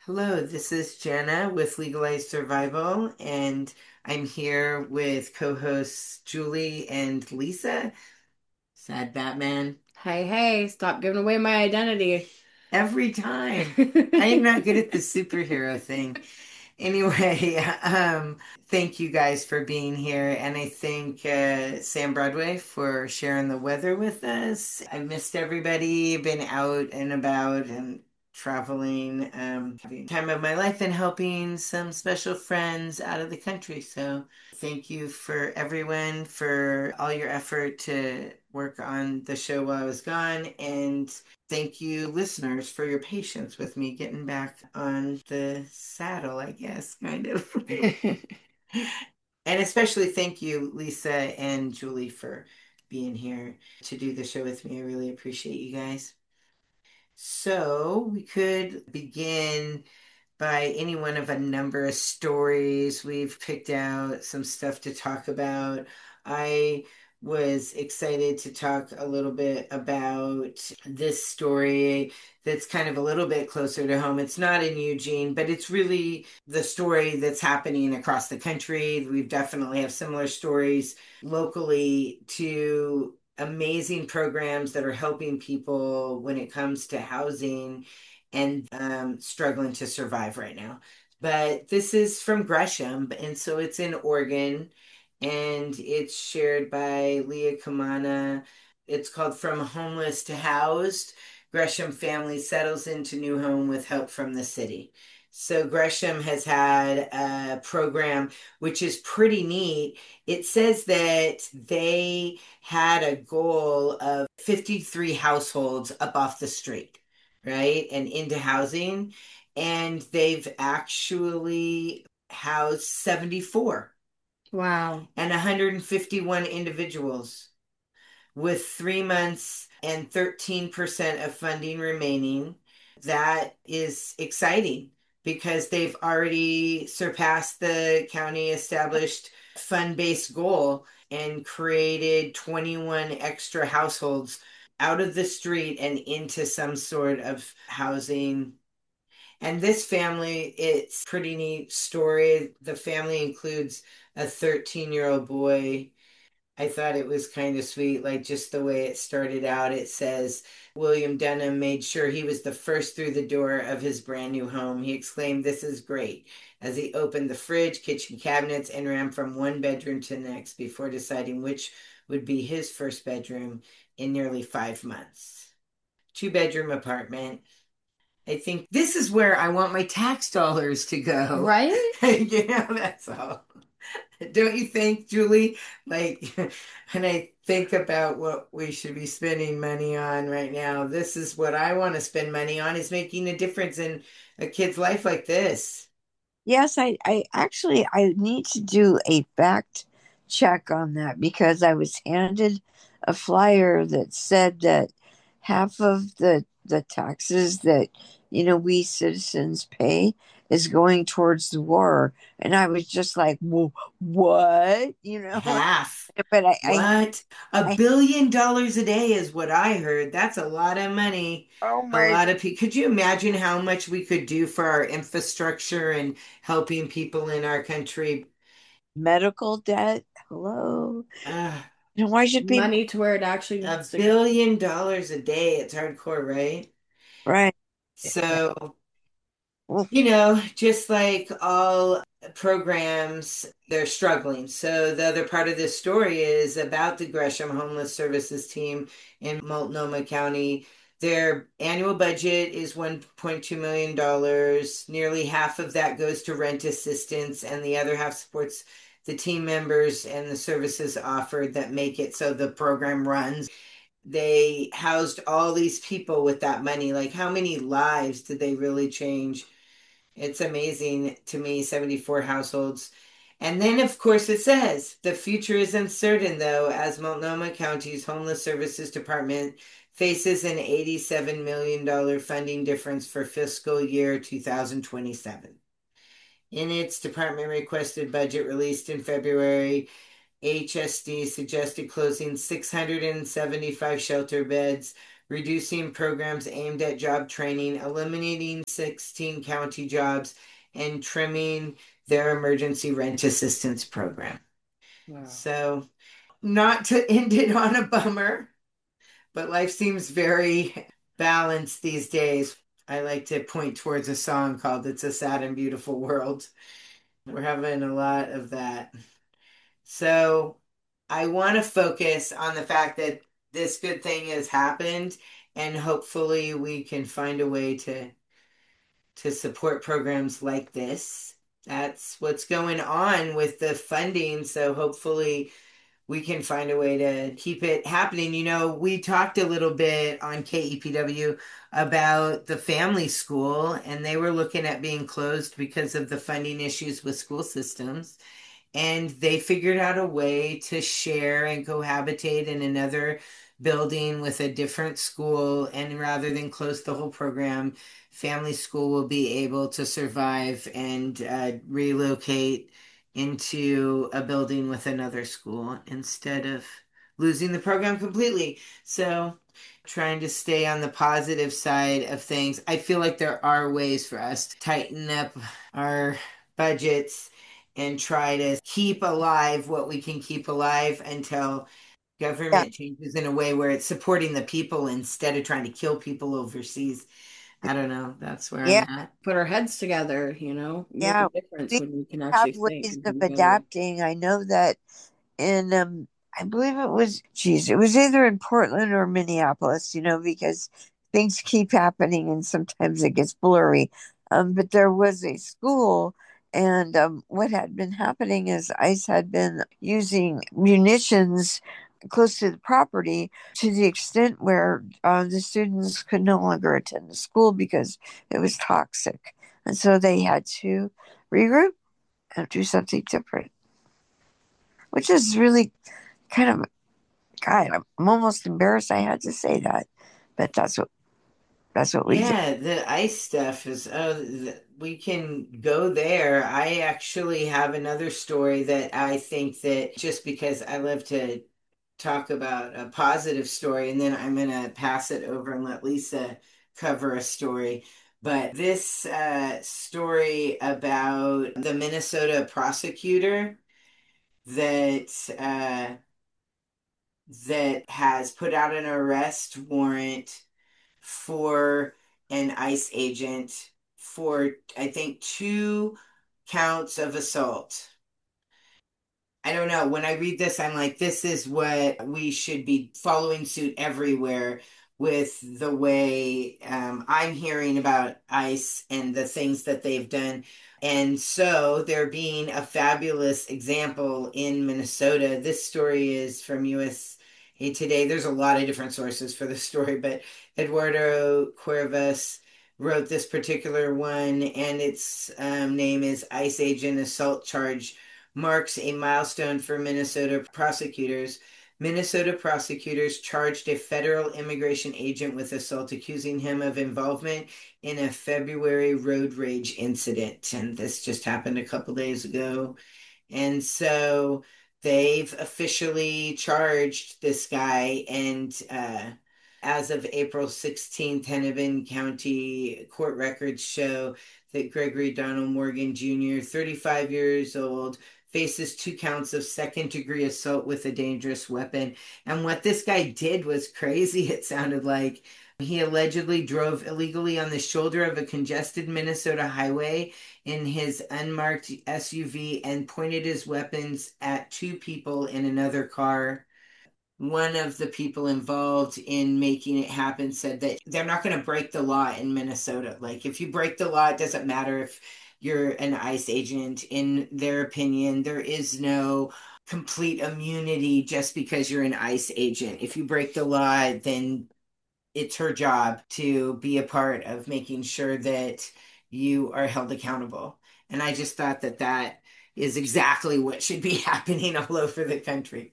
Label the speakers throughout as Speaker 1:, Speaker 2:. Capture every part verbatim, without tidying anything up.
Speaker 1: Hello, this is Jenna with Legalized Survival, and I'm here with co-hosts Julie and Lisa. Sad Batman.
Speaker 2: Hey, hey, stop giving away my identity.
Speaker 1: Every time. I am not good at the superhero thing. Anyway, um, thank you guys for being here, and I thank uh, Sam Broadway for sharing the weather with us. I missed everybody, been out and about and traveling, um, having the time of my life and helping some special friends out of the country. So thank you for everyone for all your effort to work on the show while I was gone, and thank you, listeners, for your patience with me getting back on the saddle, I guess, kind of. And especially thank you, Lisa and Julie, for being here to do the show with me. I really appreciate you guys. So we could begin by any one of a number of stories. We've picked out some stuff to talk about. I was excited to talk a little bit about this story that's kind of a little bit closer to home. It's not in Eugene, but it's really the story that's happening across the country. We definitely have similar stories locally to amazing programs that are helping people when it comes to housing and um, struggling to survive right now. But this is from Gresham, and so it's in Oregon, and it's shared by Leah Kamana. It's called From Homeless to Housed. Gresham family settles into new home with help from the city. So Gresham has had a program which is pretty neat. It says that they had a goal of fifty-three households up off the street, right? And into housing. And they've actually housed seventy-four
Speaker 2: Wow.
Speaker 1: and one hundred fifty-one individuals with three months and thirteen percent of funding remaining. That is exciting because they've already surpassed the county established fund-based goal and created twenty-one extra households out of the street and into some sort of housing. And this family, it's a pretty neat story. The family includes a thirteen year old boy. I thought it was kind of sweet, like just the way it started out. It says William Dunham made sure he was the first through the door of his brand new home. He exclaimed, "This is great," as he opened the fridge, kitchen cabinets, and ran from one bedroom to the next before deciding which would be his first bedroom in nearly five months. Two bedroom apartment. I think this is where I want my tax dollars to go.
Speaker 2: Right?
Speaker 1: You know, that's all. Don't you think, Julie? Like, when I think about what we should be spending money on right now, this is what I want to spend money on is making a difference in a kid's life like this.
Speaker 3: Yes, I, I actually I need to do a fact check on that because I was handed a flyer that said that half of the the taxes that you know we citizens pay is going towards the war, and I was just like, well, what? You know,
Speaker 1: Half.
Speaker 3: but I I,
Speaker 1: What? A
Speaker 3: I
Speaker 1: billion dollars a day is what I heard. That's a lot of money.
Speaker 3: oh
Speaker 1: A
Speaker 3: my
Speaker 1: lot of people. Could you imagine how much we could do for our infrastructure and helping people in our country?
Speaker 3: medical debt. Hello,
Speaker 1: Uh,
Speaker 3: and why should people
Speaker 2: Money to where it actually
Speaker 1: a
Speaker 2: needs to go.
Speaker 1: billion dollars a day. It's hardcore, right?
Speaker 3: right?
Speaker 1: So
Speaker 3: Well,
Speaker 1: you know, just like all programs, they're struggling. So the other part of this story is about the Gresham Homeless Services team in Multnomah County. Their annual budget is one point two million dollars. Nearly half of that goes to rent assistance, and the other half supports the team members and the services offered that make it so the program runs. They housed all these people with that money. Like, how many lives did they really change? It's amazing to me, seventy-four households. And then, of course, it says the future is uncertain, though, as Multnomah County's Homeless Services Department faces an eighty-seven million dollars funding difference for fiscal year two thousand twenty-seven. In its department requested budget released in February, H S D suggested closing six hundred seventy-five shelter beds, reducing programs aimed at job training, eliminating sixteen county jobs, and trimming their emergency rent assistance program.
Speaker 2: Wow.
Speaker 1: So, not to end it on a bummer, but life seems very balanced these days. I like to point towards a song called It's a Sad and Beautiful World. We're having a lot of that. So I want to focus on the fact that this good thing has happened, and hopefully we can find a way to to support programs like this. That's what's going on with the funding. So hopefully we can find a way to keep it happening. You know, we talked a little bit on K E P W about the family school, and they were looking at being closed because of the funding issues with school systems. And they figured out a way to share and cohabitate in another building with a different school. And rather than close the whole program, family school will be able to survive and uh, relocate into a building with another school instead of losing the program completely. So, trying to stay on the positive side of things. I feel like there are ways for us to tighten up our budgets and try to keep alive what we can keep alive until
Speaker 3: Yeah,
Speaker 1: government changes in a way where it's supporting the people instead of trying to kill people overseas. I don't know. That's where I'm
Speaker 3: yeah,
Speaker 1: at.
Speaker 2: Put our heads together, you know, make a
Speaker 3: yeah.
Speaker 2: difference
Speaker 3: We
Speaker 2: when we can
Speaker 3: have
Speaker 2: actually think
Speaker 3: ways
Speaker 2: and
Speaker 3: of
Speaker 2: come together.
Speaker 3: adapting. I know that in um I believe it was geez, it was either in Portland or Minneapolis, you know, because things keep happening and sometimes it gets blurry. Um, but there was a school and um, what had been happening is ICE had been using munitions close to the property to the extent where uh, the students could no longer attend the school because it was toxic. And so they had to regroup and do something different, which is really kind of God. I'm, I'm almost embarrassed I had to say that, but that's what that's what we did.
Speaker 1: Yeah, the ice stuff is, oh, th- we can go there. I actually have another story that I think that just because I love to talk about a positive story, and then I'm going to pass it over and let Lisa cover a story. But this uh, story about the Minnesota prosecutor that uh, that has put out an arrest warrant for an ICE agent for, I think, two counts of assault. I don't know. When I read this, I'm like, this is what we should be following suit everywhere with the way um, I'm hearing about ICE and the things that they've done. And so they're being a fabulous example in Minnesota. This story is from U S A Today. There's a lot of different sources for the story, but Eduardo Cuervas wrote this particular one, and its um, name is ICE Agent Assault Charge marks a milestone for Minnesota prosecutors. Minnesota prosecutors charged a federal immigration agent with assault, accusing him of involvement in a February road rage incident. And this just happened a couple days ago. And so they've officially charged this guy. And uh, as of April sixteenth, Hennepin County court records show that Gregory Donald Morgan Junior, thirty-five years old, faces two counts of second degree assault with a dangerous weapon. And what this guy did was crazy, it sounded like. He allegedly drove illegally on the shoulder of a congested Minnesota highway in his unmarked S U V and pointed his weapons at two people in another car. One of the people involved in making it happen said that they're not going to break the law in Minnesota. Like, if you break the law, it doesn't matter if you're an ICE agent. In their opinion, there is no complete immunity just because you're an ICE agent. If you break the law, then it's her job to be a part of making sure that you are held accountable. And I just thought that that is exactly what should be happening all over the country.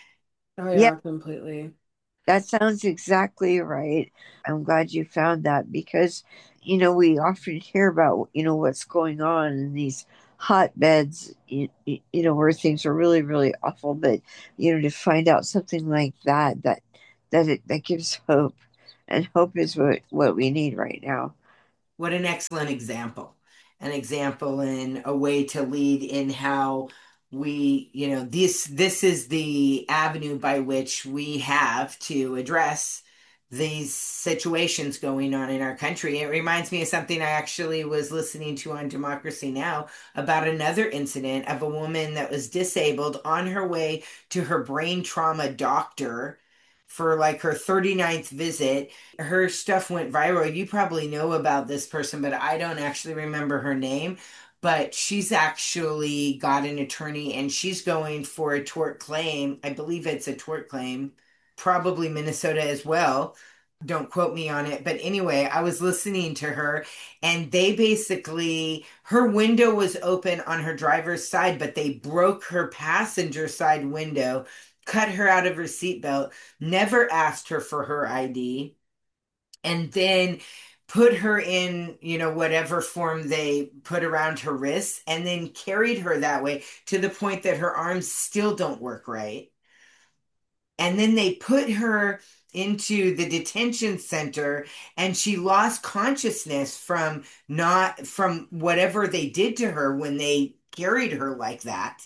Speaker 2: Oh
Speaker 3: Yeah,
Speaker 2: yeah, completely.
Speaker 3: that sounds exactly right. I'm glad you found that because, you know, we often hear about, you know, what's going on in these hotbeds, you, you know, where things are really, really awful. But, you know, to find out something like that, that, that it, that gives hope. and hope is what, what we need right now.
Speaker 1: What an excellent example. An example in a way to lead in how we, you know, this this is the avenue by which we have to address these situations going on in our country. It reminds me of something I actually was listening to on Democracy Now! About another incident of a woman that was disabled on her way to her brain trauma doctor for like her thirty-ninth visit. Her stuff went viral. You probably know about this person, but I don't actually remember her name. But she's actually got an attorney and she's going for a tort claim. I believe it's a tort claim, probably Minnesota as well. Don't quote me on it. But anyway, I was listening to her and they basically, her window was open on her driver's side, but they broke her passenger side window, cut her out of her seatbelt, never asked her for her I D, and then put her in, you know, whatever form they put around her wrists, and then carried her that way to the point that her arms still don't work right. And then they put her into the detention center and she lost consciousness from not from whatever they did to her when they carried her like that.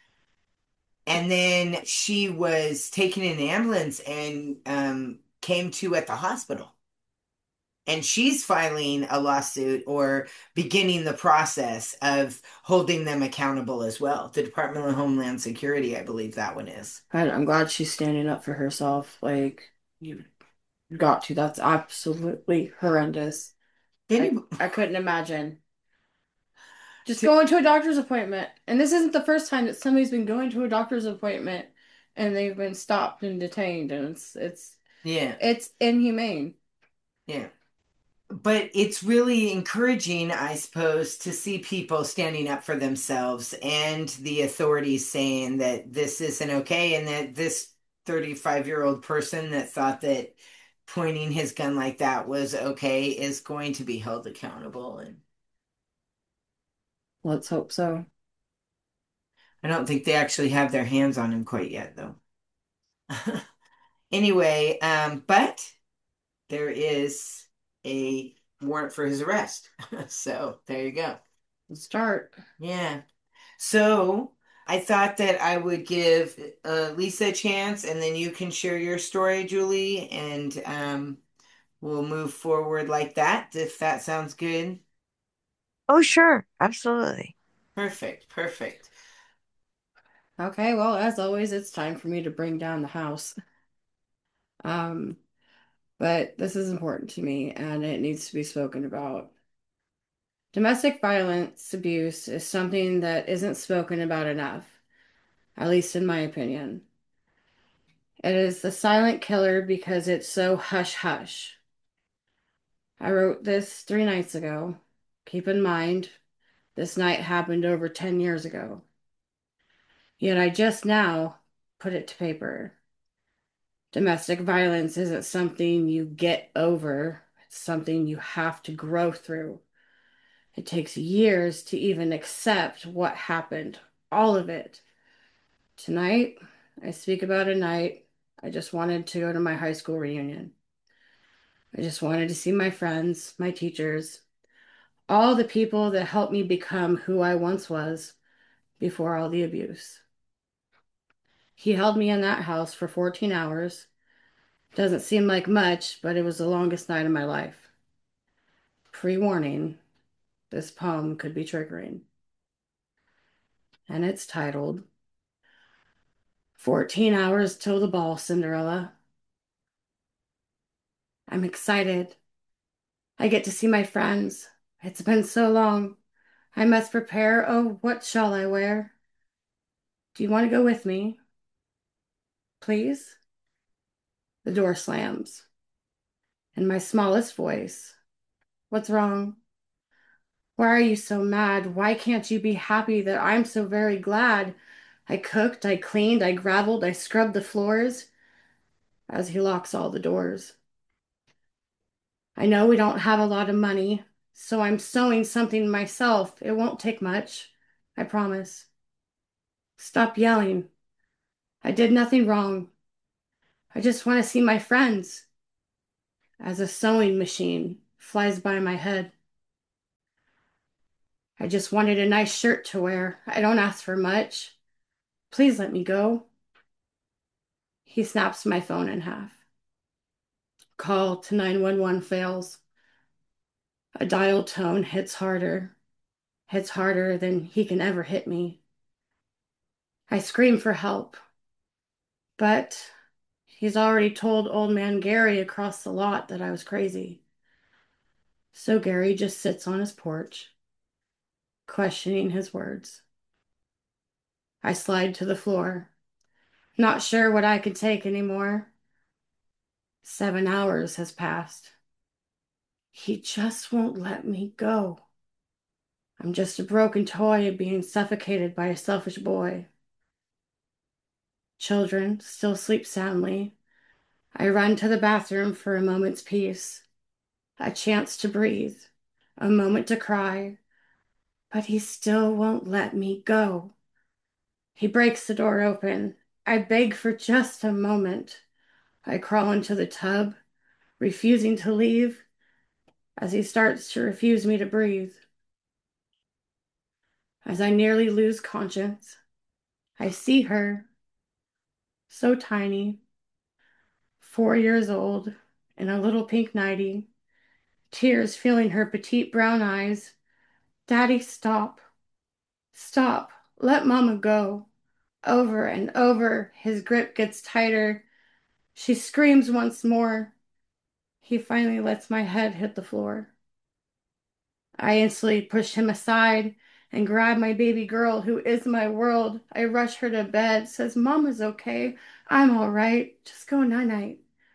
Speaker 1: And then she was taken in an ambulance and um, came to at the hospital. And she's filing a lawsuit or beginning the process of holding them accountable as well. The Department of Homeland Security, I believe that one is.
Speaker 2: I, I'm glad she's standing up for herself. Like, you got to. That's absolutely horrendous. I,
Speaker 1: Any,
Speaker 2: I couldn't imagine. Just
Speaker 1: to,
Speaker 2: going to a doctor's appointment. And this isn't the first time that somebody's been going to a doctor's appointment and they've been stopped and detained. And it's it's
Speaker 1: yeah,
Speaker 2: it's inhumane.
Speaker 1: yeah. But it's really encouraging, I suppose, to see people standing up for themselves and the authorities saying that this isn't okay and that this thirty-five year old person that thought that pointing his gun like that was okay is going to be held accountable. And
Speaker 2: Let's hope so.
Speaker 1: I don't think they actually have their hands on him quite yet, though. Anyway, um, but there is a warrant for his arrest. So there you go.
Speaker 2: Let's start.
Speaker 1: Yeah. So I thought that I would give uh, Lisa a chance and then you can share your story, Julie, and um, we'll move forward like that, if that sounds good.
Speaker 3: Oh, sure. Absolutely.
Speaker 1: Perfect, perfect.
Speaker 2: Okay, well, as always, it's time for me to bring down the house. Um, but this is important to me and it needs to be spoken about. Domestic violence abuse is something that isn't spoken about enough, at least in my opinion. It is the silent killer because it's so hush hush. I wrote this three nights ago. Keep in mind, this night happened over ten years ago. Yet I just now put it to paper. Domestic violence isn't something you get over, it's something you have to grow through. It takes years to even accept what happened, all of it. Tonight, I speak about a night I just wanted to go to my high school reunion. I just wanted to see my friends, my teachers, all the people that helped me become who I once was before all the abuse. He held me in that house for fourteen hours. Doesn't seem like much, but it was the longest night of my life. Pre-warning, this poem could be triggering. And it's titled fourteen Hours Till the Ball, Cinderella. I'm excited. I get to see my friends. It's been so long. I must prepare. Oh, what shall I wear? Do you want to go with me? Please? The door slams. In my smallest voice. What's wrong? Why are you so mad? Why can't you be happy that I'm so very glad? I cooked, I cleaned, I gravelled, I scrubbed the floors as he locks all the doors. I know we don't have a lot of money, so I'm sewing something myself. It won't take much. I promise. Stop yelling. I did nothing wrong. I just want to see my friends. as a sewing machine flies by my head. I just wanted a nice shirt to wear. I don't ask for much. Please let me go. He snaps my phone in half. Call to nine one one fails. A dial tone hits harder, hits harder than he can ever hit me. I scream for help, but he's already told old man Gary across the lot that I was crazy. So Gary just sits on his porch, questioning his words. I slide to the floor, not sure what I can take anymore. Seven hours has passed. He just won't let me go. I'm just a broken toy being suffocated by a selfish boy. Children still sleep soundly. I run to the bathroom for a moment's peace, a chance to breathe, a moment to cry, but he still won't let me go. He breaks the door open. I beg for just a moment. I crawl into the tub, refusing to leave, as he starts to refuse me to breathe. As I nearly lose conscience, I see her, so tiny, four years old, in a little pink nightie, tears filling her petite brown eyes. Daddy, stop. Stop. Let Mama go. Over and over, his grip gets tighter. She screams once more. He finally lets my head hit the floor. I instantly push him aside and grab my baby girl, who is my world. I rush her to bed, says, Mama's okay. I'm all right. Just go night-night.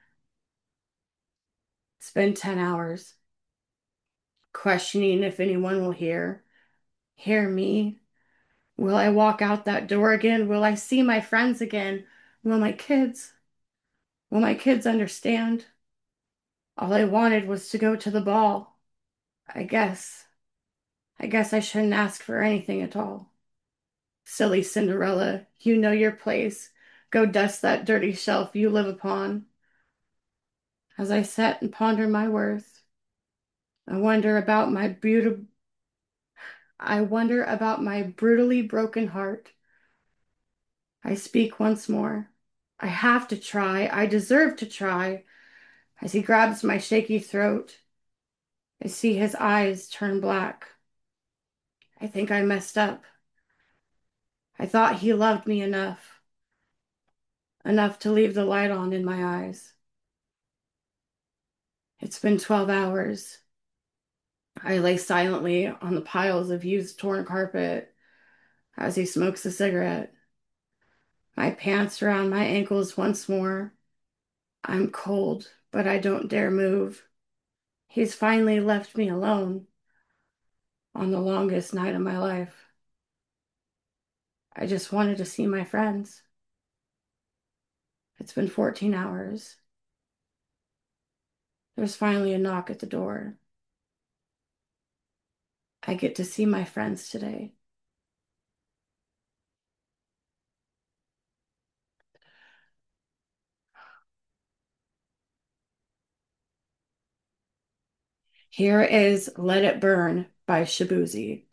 Speaker 2: It's been ten hours, questioning if anyone will hear. Hear me? Will I walk out that door again? Will I see my friends again? Will my kids? Will my kids understand? All I wanted was to go to the ball. I guess. I guess I shouldn't ask for anything at all. Silly Cinderella, you know your place. Go dust that dirty shelf you live upon. As I sit and ponder my worth, I wonder about my beautiful I wonder about my brutally broken heart. I speak once more. I have to try. I deserve to try. As he grabs my shaky throat, I see his eyes turn black. I think I messed up. I thought he loved me enough, enough to leave the light on in my eyes. It's been twelve hours. I lay silently on the piles of used torn carpet as he smokes a cigarette. My pants around my ankles once more. I'm cold, but I don't dare move. He's finally left me alone on the longest night of my life. I just wanted to see my friends. It's been fourteen hours. There's finally a knock at the door. I get to see my friends today. Here is Let It Burn by Shabuzi.